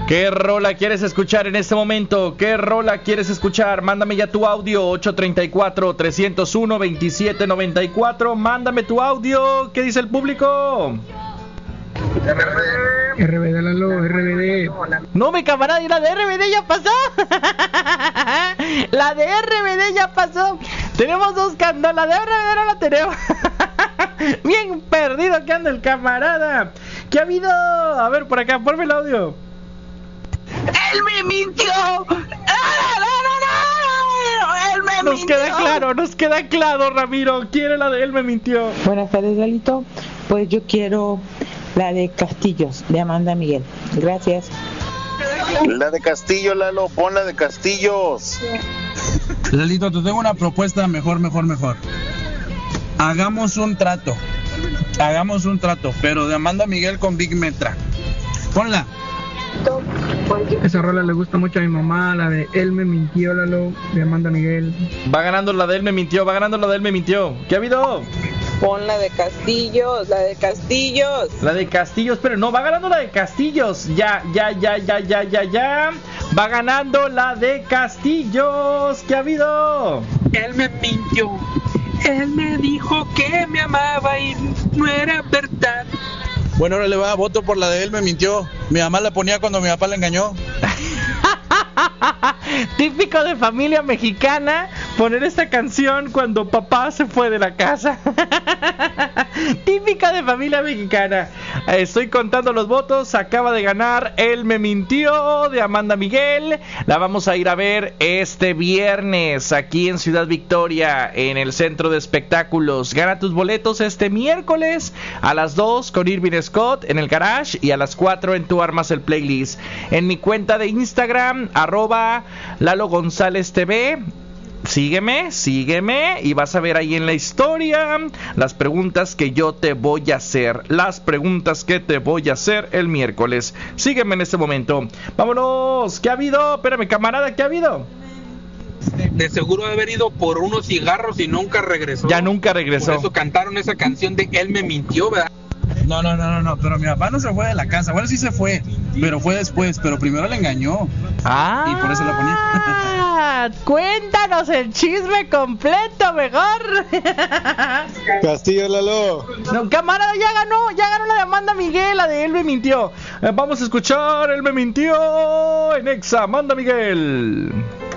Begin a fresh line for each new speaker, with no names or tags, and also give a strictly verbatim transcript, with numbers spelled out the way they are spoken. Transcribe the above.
¿Qué rola quieres escuchar en este momento? ¿Qué rola quieres escuchar? Mándame ya tu audio, ocho tres cuatro, tres cero uno, dos siete nueve cuatro. Mándame tu audio. ¿Qué dice el público?
R B D, Lalo, R B D.
No, mi camarada, y la de R B D ya pasó. La de R B D ya pasó. Tenemos dos cantos, la de R B D no la tenemos. Bien perdido que anda el camarada. ¿Qué ha habido? A ver, por acá, ponme el audio.
¡Él me mintió! ¡No, no, no, no! ¡Él me
nos
mintió!
Nos queda claro, nos queda claro, Ramiro. Quiere la de Él me mintió.
Buenas tardes, Lalito. Pues yo quiero la de Castillos, de Amanda Miguel. Gracias.
La de Castillo, Lalo, pon la de Castillos.
Lalito, te tengo una propuesta mejor, mejor, mejor. Hagamos un trato. Hagamos un trato, pero de Amanda Miguel con Big Metra. Ponla.
Esa rola le gusta mucho a mi mamá, la de Él me mintió, Lalo, de Amanda Miguel.
Va ganando la de Él me mintió, va ganando la de Él me mintió. ¿Qué ha habido?
Pon la de Castillos, la de Castillos.
La de Castillos, pero no, va ganando la de Castillos. Ya, ya, ya, ya, ya, ya, ya. Va ganando la de Castillos. ¿Qué ha habido?
Él me mintió. Él me dijo que me amaba y no era verdad.
Bueno, ahora le va, voto por la de Él me mintió. Mi mamá la ponía cuando mi papá la engañó.
Típico de familia mexicana, poner esta canción cuando papá se fue de la casa. Típica de familia mexicana. Estoy contando los votos. Acaba de ganar Él me mintió, de Amanda Miguel. La vamos a ir a ver este viernes aquí en Ciudad Victoria, en el Centro de Espectáculos. Gana tus boletos este miércoles a las dos con Irving Scott en el Garage y a las cuatro en Tu Armas el Playlist. En mi cuenta de Instagram, arroba Lalo González T V. Sígueme, sígueme y vas a ver ahí en la historia las preguntas que yo te voy a hacer. Las preguntas que te voy a hacer el miércoles. Sígueme en este momento. Vámonos. ¿Qué ha habido? Espérame, camarada, ¿qué ha habido?
De seguro de haber ido por unos cigarros y nunca regresó.
Ya nunca regresó.
Por eso cantaron esa canción de Él me mintió, ¿verdad?
No, no, no, no, no, pero mi papá no se fue de la casa. Bueno, sí se fue, pero fue después, pero primero le engañó.
Ah,
y por eso la ponía.
Cuéntanos el chisme completo, mejor.
Castillo, Lalo.
No, camarada, ya ganó, ya ganó la de Amanda Miguel, la de Él me mintió. Eh, vamos a escuchar Él me mintió en Exa, Amanda Miguel.